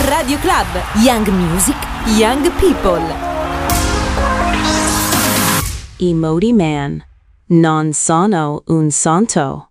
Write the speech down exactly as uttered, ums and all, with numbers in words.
Radio Club, Young Music, Young People. Emoji Man, non sono un santo.